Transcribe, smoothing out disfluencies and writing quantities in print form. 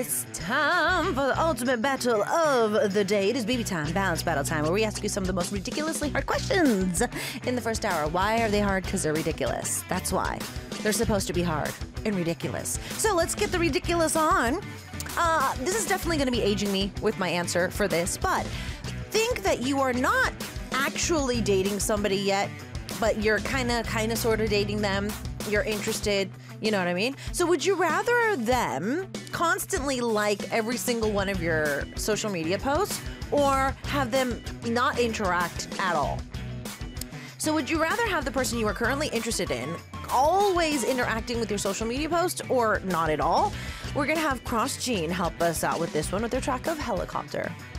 It's time for the ultimate battle of the day. It is BB time, Balance Battle Time, where we ask you some of the most ridiculously hard questions in the first hour. Why are they hard? Because they're ridiculous. That's why. They're supposed to be hard and ridiculous. So let's get the ridiculous on. This is definitely going to be aging me with my answer for this, but think that you are not actually dating somebody yet, but you're kind of, sort of dating them. You're interested. You know what I mean? So would you rather them constantly like every single one of your social media posts or have them not interact at all? So would you rather have the person you are currently interested in always interacting with your social media posts or not at all? We're going to have Cross Jean help us out with this one with their track of Helicopter.